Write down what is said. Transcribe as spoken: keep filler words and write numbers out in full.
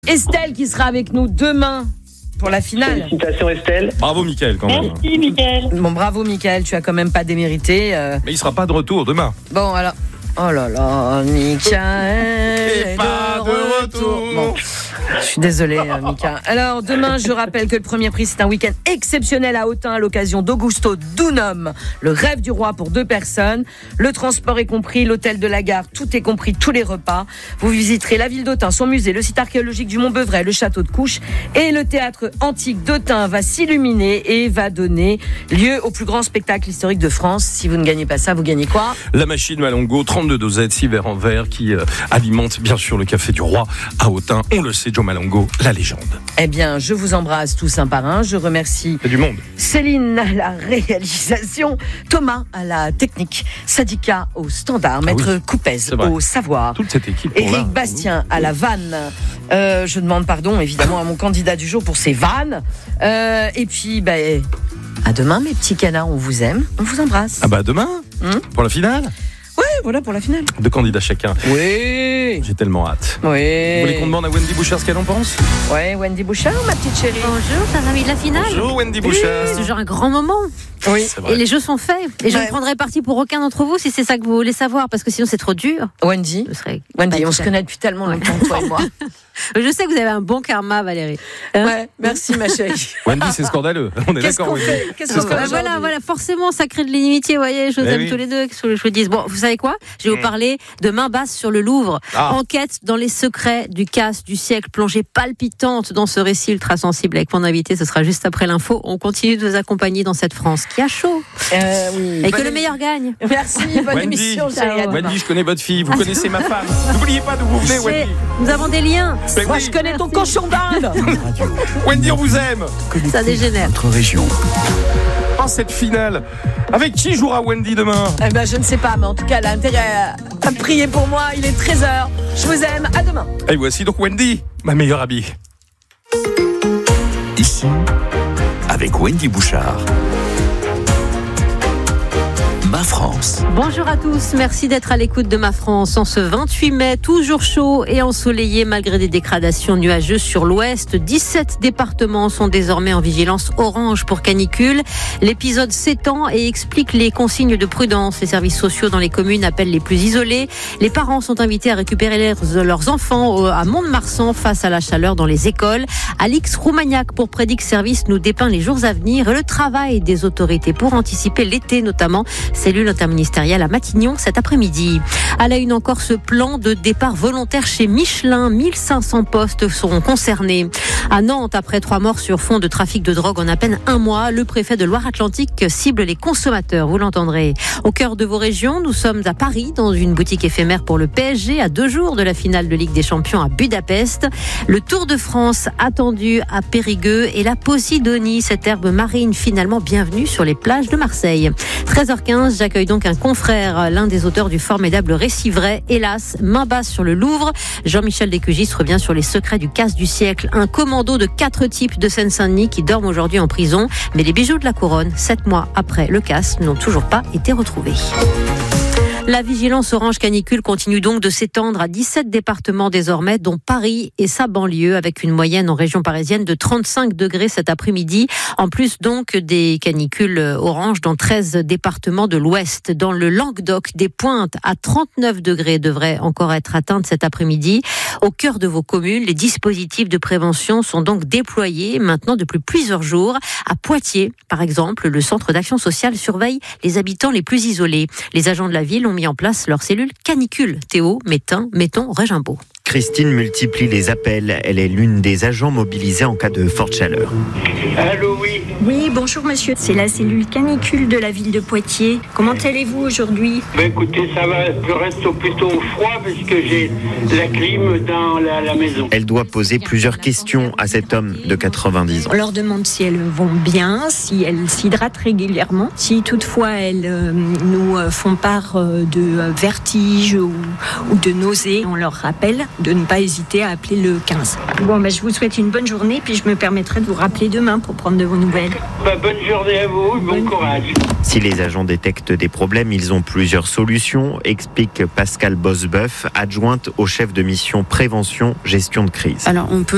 Estelle qui sera avec nous demain pour la finale. Félicitations Estelle. Bravo Mickaël quand même. Merci Mickaël. Bon, bravo Mickaël, tu as quand même pas démérité. euh. Mais il sera pas de retour demain. Bon, alors. Oh là là, Mickaël est pas de retour. Bon, je suis désolée, euh, Mika. Alors, demain, je rappelle que le premier prix, c'est un week-end exceptionnel à Autun à l'occasion d'Augusto Dunum, le rêve du roi pour deux personnes. Le transport est compris, l'hôtel de la gare, tout est compris, tous les repas. Vous visiterez la ville d'Autun, son musée, le site archéologique du Mont-Beuvray, le château de Couches. Et le théâtre antique d'Autun va s'illuminer et va donner lieu au plus grand spectacle historique de France. Si vous ne gagnez pas ça, vous gagnez quoi ? La machine Malongo, trente-deux dosettes, six verres en verre qui euh, alimente bien sûr le café du roi à Autun. On le sait, Joe Malongo, la légende. Eh bien, je vous embrasse tous un par un. Je remercie C'est du monde. Céline à la réalisation, Thomas à la technique, Sadika au standard, Maître Ah oui, Coupez c'est vrai. au savoir, Toute cette équipe pour là. Éric Bastien à la vanne. Euh, je demande pardon évidemment à mon candidat du jour pour ses vannes. Euh, et puis, ben, à demain mes petits canards, on vous aime, on vous embrasse. Ah bah demain, Hum pour la finale. Ouais, voilà pour la finale. Deux candidats chacun. Oui, J'ai tellement hâte. Vous oui. voulez qu'on demande à Wendy Bouchard ce qu'elle en pense? Ouais, Wendy Bouchard, ma petite chérie. Bonjour, chers amis de la finale. Bonjour Wendy Bouchard. C'est toujours un grand moment. Oui. C'est vrai. Et les jeux sont faits. Et je Ouais. ne prendrai parti pour aucun d'entre vous si c'est ça que vous voulez savoir, parce que sinon c'est trop dur. Wendy, Je, serais Wendy, pas on se tout à- connaît depuis tellement longtemps, toi et moi. Je sais que vous avez un bon karma, Valérie. Hein Ouais, merci ma chérie. Wendy, c'est scandaleux. On est Qu'est-ce d'accord, qu'on Wendy. fait Qu'est-ce C'est qu'on fait Bah scandaleux. voilà, aujourd'hui voilà, forcément, ça crée de l'inimitié, vous voyez, je vous Eh aime oui. tous les deux, qu'est-ce que je vous dise. Bon, vous savez quoi ? Je vais vous parler de Main basse sur le Louvre. Ah. Enquête dans les secrets du casse du siècle, plongée palpitante dans ce récit ultra sensible avec mon invité, ce sera juste après l'info. On continue de vous accompagner dans cette France qui a chaud. Euh, oui. Et que le meilleur gagne. Merci, bonne Wendy. émission, chérie. À demain. Wendy, je connais votre fille. Vous connaissez ma femme. N'oubliez pas d'où vous venez, Et Wendy. nous avons des liens. Mais Moi, oui. je connais ton cochon d'Inde. Wendy, on vous aime. Ça dégénère. Oh, cette finale. Avec qui jouera Wendy demain? Eh ben, je ne sais pas, mais en tout cas, elle a intérêt à, à prier pour moi. Il est treize heures. Je vous aime. À demain. Et voici donc Wendy, ma meilleure amie. Ici, avec Wendy Bouchard. Ma France. Bonjour à tous, merci d'être à l'écoute de Ma France. En ce vingt-huit mai, toujours chaud et ensoleillé malgré des dégradations nuageuses sur l'ouest. dix-sept départements sont désormais en vigilance orange pour canicule. L'épisode s'étend et explique les consignes de prudence. Les services sociaux dans les communes appellent les plus isolés. Les parents sont invités à récupérer leurs, leurs enfants à Mont-de-Marsan face à la chaleur dans les écoles. Alix Roumagnac pour Prédic Service nous dépeint les jours à venir et le travail des autorités pour anticiper l'été notamment. Cellule interministérielle à Matignon cet après-midi. À la une encore, ce plan de départ volontaire chez Michelin. mille cinq cents postes seront concernés. À Nantes, après trois morts sur fond de trafic de drogue en à peine un mois, le préfet de Loire-Atlantique cible les consommateurs, vous l'entendrez. Au cœur de vos régions, nous sommes à Paris, dans une boutique éphémère pour le P S G, à deux jours de la finale de Ligue des Champions à Budapest. Le Tour de France attendu à Périgueux et la Posidonie, cette herbe marine finalement bienvenue sur les plages de Marseille. treize heures quinze, j'accueille donc un confrère, l'un des auteurs du formidable récit vrai, hélas, Main basse sur le Louvre. Jean-Michel Descugis revient sur les secrets du casse du siècle. Un commando de quatre types de Seine-Saint-Denis qui dorment aujourd'hui en prison. Mais les bijoux de la couronne, sept mois après le casse, n'ont toujours pas été retrouvés. La vigilance orange canicule continue donc de s'étendre à dix-sept départements désormais, dont Paris et sa banlieue, avec une moyenne en région parisienne de trente-cinq degrés cet après-midi. En plus donc des canicules orange dans treize départements de l'Ouest. Dans le Languedoc, des pointes à trente-neuf degrés devraient encore être atteintes cet après-midi. Au cœur de vos communes, les dispositifs de prévention sont donc déployés maintenant depuis plusieurs jours. À Poitiers, par exemple, le centre d'action sociale surveille les habitants les plus isolés. Les agents de la ville ont mis en place leur cellule canicule. Théo, Métain, Méton, Régimbaud. Christine multiplie les appels. Elle est l'une des agents mobilisés en cas de forte chaleur. Allô, oui. Oui, bonjour monsieur. C'est la cellule canicule de la ville de Poitiers. Comment allez-vous aujourd'hui ? Ben écoutez, ça va, je reste plutôt au froid parce que j'ai la clim dans la, la maison. Elle doit poser plusieurs questions à cet homme de quatre-vingt-dix ans. On leur demande si elles vont bien, si elles s'hydratent régulièrement, si toutefois elles euh, nous font part euh, de euh, vertiges ou, ou de nausées. On leur rappelle de ne pas hésiter à appeler le quinze. Bon, ben, je vous souhaite une bonne journée, puis je me permettrai de vous rappeler demain pour prendre de vos nouvelles. Ben, bonne journée à vous, bon courage. Si les agents détectent des problèmes, ils ont plusieurs solutions, explique Pascal Bosbeuf, adjointe au chef de mission prévention gestion de crise. Alors on peut